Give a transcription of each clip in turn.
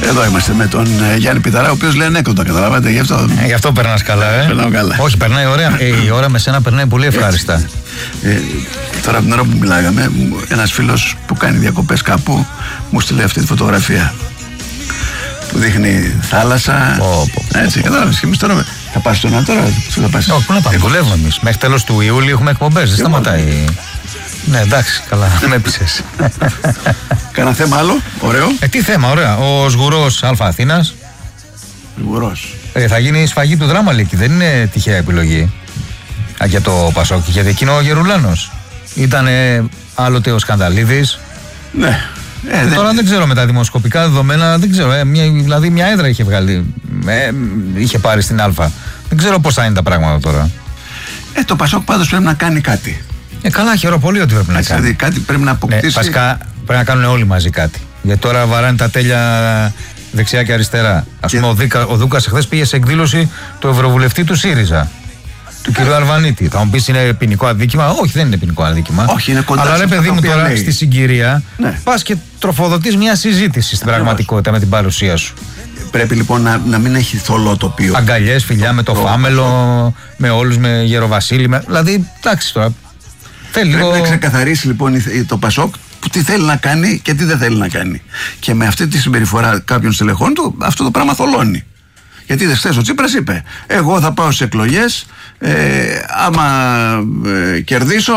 Εδώ είμαστε με τον Γιάννη Πιταρά, ο οποίος λέει ανέκδοτα, καταλάβατε, γι' αυτό. Γι' αυτό περνάς καλά, Περνάω καλά. Όχι, περνάει ωραία. Η ώρα με σένα περνάει πολύ ευχάριστα. Τώρα από την ώρα που μιλάγαμε, ένας φίλος που κάνει διακοπές κάπου μου στείλε αυτή τη φωτογραφία που δείχνει θάλασσα. Έτσι, κατάλαβες. Και εμείς τώρα θα πας τώρα. Θα πας. Όχι, πού να πάμε, δουλεύουμε εμείς. Μέχρι τέλος του Ιούλη έχουμε εκπομπές, δεν σταματάει. Ναι, εντάξει, καλά, με έπεισες. Κάνα θέμα άλλο, ωραίο. Τι θέμα, ωραία. Ο Σγουρός Α Αθήνας. Σγουρός. Θα γίνει η σφαγή του Δράμα Λίκη, δεν είναι τυχαία επιλογή. Για το Πασόκ, γιατί εκείνο ο Γερουλάνος. Ήτανε άλλοτε ο Σκανδαλίδης. Ναι. Τώρα δεν ξέρω με τα δημοσκοπικά δεδομένα, δεν ξέρω. Δηλαδή μια έδρα είχε βγάλει. Είχε πάρει στην Α. Δεν ξέρω πώς θα είναι τα πράγματα τώρα. Το Πασόκ πάντως πρέπει να κάνει κάτι. Καλά, χαίρομαι πολύ ότι πρέπει να κάνει. Δηλαδή κάτι πρέπει να αποκτήσει. Ναι, βασικά πρέπει να κάνουν όλοι μαζί κάτι. Γιατί τώρα βαράνε τα τέλεια δεξιά και αριστερά. Ας πούμε, ο Δούκας εχθές πήγε σε εκδήλωση του Ευρωβουλευτή του ΣΥΡΙΖΑ, του κ. Αλβανίτη. Θα μου πεις είναι ποινικό αδίκημα. Όχι, δεν είναι ποινικό αδίκημα. Όχι, είναι κοντά. Αλλά ρε παιδί μου, τώρα στη συγκυρία πας και τροφοδοτείς μια συζήτηση στην πραγματικότητα με την παρουσία σου. Πρέπει λοιπόν να μην έχει θολό τοπίο. Αγκαλιές, φιλιά με το Φάμελο, με όλους, με Γεροβασίλη. Δηλαδή, εντάξει τώρα. Πρέπει να ξεκαθαρίσει λοιπόν το Πασόκ τι θέλει να κάνει και τι δεν θέλει να κάνει. Και με αυτή τη συμπεριφορά κάποιων στελεχών του, αυτό το πράγμα θολώνει. Γιατί χθες ο Τσίπρας είπε: εγώ θα πάω στις εκλογές, άμα κερδίσω,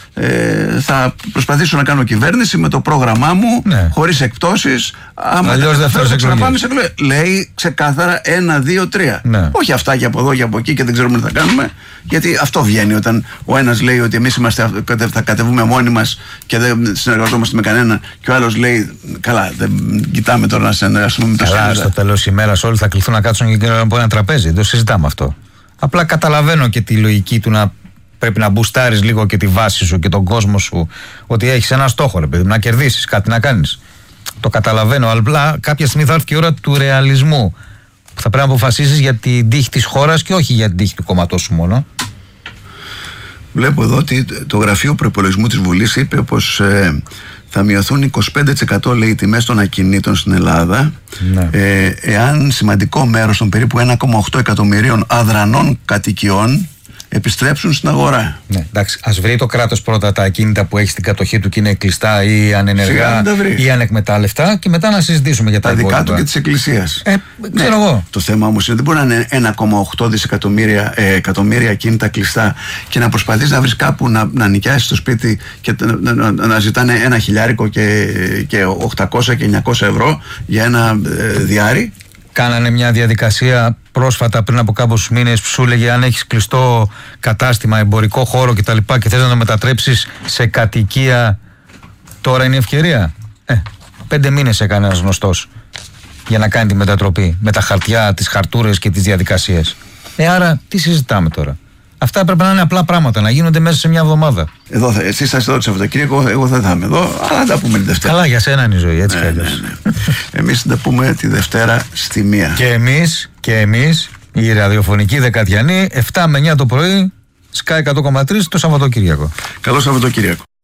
θα προσπαθήσω να κάνω κυβέρνηση με το πρόγραμμά μου, χωρίς εκπτώσεις. Αλλιώς δεν θα ξαναπάμε σε εκλογές. Λέει ξεκάθαρα 1, 2, 3. Ναι. Όχι αυτά και από εδώ και από εκεί και δεν ξέρουμε τι θα κάνουμε. Γιατί αυτό βγαίνει όταν ο ένας λέει ότι εμείς θα κατεβούμε μόνοι μας και δεν συνεργαζόμαστε με κανένα, και ο άλλος λέει: καλά, δεν κοιτάμε τώρα να συνεργαστούμε με το ΣΥΡΙΖΑ. Στο τέλος της ημέρας όλοι θα κληθούν να κάτσουν και από ένα τραπέζι. Δεν το συζητάμε αυτό. Απλά καταλαβαίνω και τη λογική του να πρέπει να μπουστάρεις λίγο και τη βάση σου και τον κόσμο σου, ότι έχεις ένα στόχο, ρε παιδί, να κερδίσεις, κάτι να κάνεις. Το καταλαβαίνω, αλλά κάποια στιγμή θα έρθει και η ώρα του ρεαλισμού, που θα πρέπει να αποφασίσεις για την τύχη της χώρας και όχι για την τύχη του κόμματός σου μόνο. Βλέπω εδώ ότι το Γραφείο Προϋπολογισμού της Βουλής είπε πως θα μειωθούν 25% λέει οι τιμές των ακινήτων στην Ελλάδα, εάν σημαντικό μέρος των περίπου 1,8 εκατομμυρίων αδρανών κατοικιών επιστρέψουν στην αγορά. Ναι, εντάξει, ας βρει το κράτος πρώτα τα ακίνητα που έχει στην κατοχή του και είναι κλειστά ή ανενεργά ή ανεκμετάλλευτα, και μετά να συζητήσουμε για τα δικά του και της Εκκλησίας. Ξέρω εγώ. Το θέμα όμως είναι δεν μπορεί να είναι 1,8 εκατομμύρια ακίνητα κλειστά και να προσπαθείς να βρεις κάπου να νοικιάσεις το σπίτι και να ζητάνε ένα χιλιάρικο και 800 και 900 ευρώ για ένα διάρρη. Κάνανε μια διαδικασία πρόσφατα πριν από κάποιους μήνες που σου έλεγε αν έχεις κλειστό κατάστημα, εμπορικό χώρο κτλ. Και θες να το μετατρέψεις σε κατοικία, τώρα είναι η ευκαιρία. 5 μήνες έκανε ένας γνωστός για να κάνει τη μετατροπή με τα χαρτιά, τις χαρτούρες και τις διαδικασίες. Άρα τι συζητάμε τώρα. Αυτά έπρεπε να είναι απλά πράγματα, να γίνονται μέσα σε μια εβδομάδα. Εσείς θα είστε εδώ το Σαββατοκύριακο, εγώ δεν θα είμαι εδώ, αλλά θα τα πούμε τη Δευτέρα. Καλά, για σένα είναι η ζωή, έτσι κι αλλιώς. Εμείς θα τα πούμε τη Δευτέρα στη 1. Και εμείς, η ραδιοφωνική Δεκατιανή, 7 με 9 το πρωί, Sky 100,3 το Σαββατοκύριακο. Καλό Σαββατοκύριακο.